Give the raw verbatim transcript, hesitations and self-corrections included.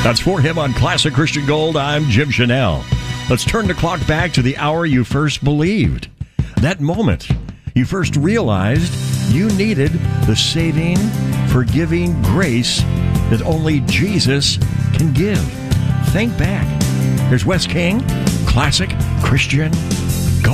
That's For Him on Classic Christian Gold. I'm Jim Chanel. Let's turn the clock back to the hour you first believed. That moment you first realized you needed the saving, forgiving grace that only Jesus can give. Think back. There's Wes King, Classic Christian